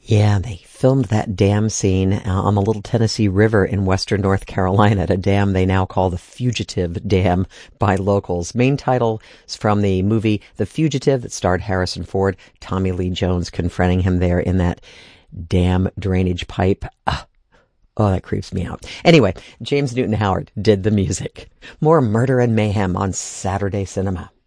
Yeah, they filmed that dam scene on the Little Tennessee River in western North Carolina at a dam they now call the Fugitive Dam by locals. Main title is from the movie The Fugitive that starred Harrison Ford, Tommy Lee Jones confronting him there in that dam drainage pipe. Oh, that creeps me out. Anyway, James Newton Howard did the music. More murder and mayhem on Saturday Cinema.